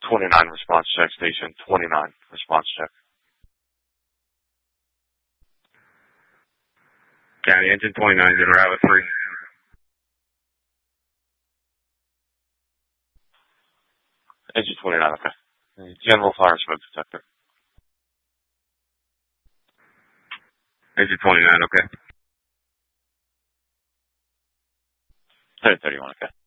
29 response check, station 29 response check. County engine 29, General Rabbit 3. Engine 29, okay. General fire smoke detector. Engine 29, okay. 31, okay.